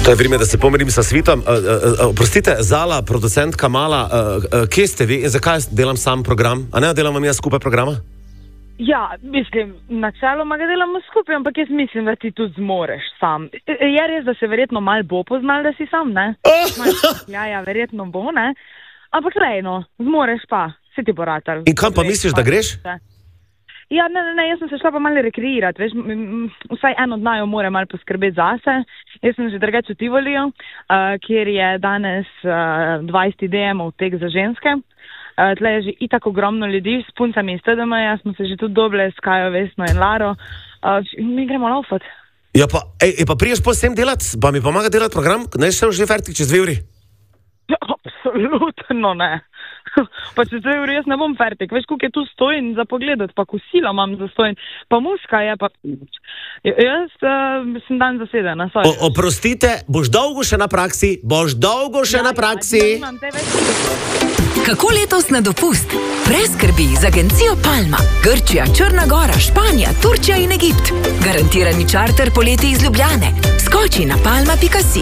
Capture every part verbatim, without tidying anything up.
To je vreme, da se pomerim sa svitom. Uh, uh, oprostite, Zala, producentka Mala, uh, uh, kje ste vi in zakaj delam sam program? A ne, delam vam jaz skupaj programa? Ja, mislim, načeloma ga delamo skupaj, ampak jaz mislim, da ti tudi zmoreš sam. Je res, da se verjetno malo bo poznal, da si sam, ne? Ja, ja, verjetno bo, ne? Ampak lejno, zmoreš pa, se ti bo ratal. In kam pa misliš, da greš? Ja, ne, ne, ne, jaz sem se šla pa malo rekreirati, veš, vsaj eno od naju mora malo poskrbeti zase. Jaz sem že drugače v Tivoliju, uh, kjer je danes uh, dvajset D M-ov tek za ženske. Uh, tle je že itak ogromno ljudi, s puncami iz T D M-ja, smo se že tudi doble s Kajo, Vesno in Laro. Uh, mi gremo laufat. Ja pa, ej, pa priješ po sem delat, pa mi pomaga delati program, ne še že fertik čez dve uri? Ja, absolutno ne. Pa čez dve uri jaz ne bom fertik, veš, koliko je tu stojn za pogledat, pa kosila imam za stojn, pa muska je, pa... Jaz uh, sem dan zasedena, sorry. O, oprostite, boš dolgo še na praksi, boš dolgo še ja, na praksi. Ja, imam, Kako letos na dopust? Brez skrbi z agencijo Palma. Grčija, Črna Gora, Španija, Turčija in Egipt. Garantirani čarter poleti iz Ljubljane. Skoči na palma pika si.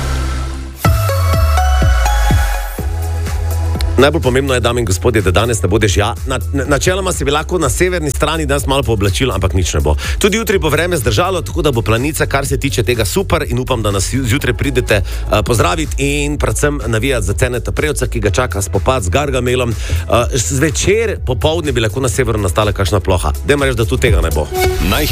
Najbolj pomembno je, dame in gospodje, da danes ne bodeš ja. Na, načeloma si bi lahko na severni strani danes malo pooblačil, ampak nič ne bo. Tudi jutri bo vreme zdržalo, tako da bo planica, kar se tiče tega, super in upam, da nas zjutraj pridete uh, pozdraviti in predvsem navijati za Ceneta Prevca, ki ga čaka spopad z Gargamelom. Uh, zvečer, popoldne bi lahko na severu nastala kakšna ploha. Dajmo reči, da tu tega ne bo.